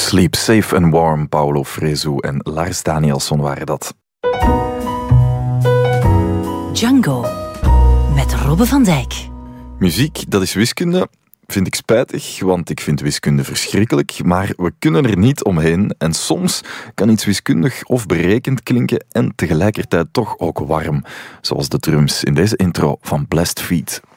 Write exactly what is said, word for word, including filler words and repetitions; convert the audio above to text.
Sleep Safe and Warm, Paolo Fresu en Lars Danielsson waren dat. Django met Robbe van Dijk. Muziek, dat is wiskunde. Vind ik spijtig, want ik vind wiskunde verschrikkelijk, maar we kunnen er niet omheen en soms kan iets wiskundig of berekend klinken en tegelijkertijd toch ook warm, zoals de drums in deze intro van Blessed Feet.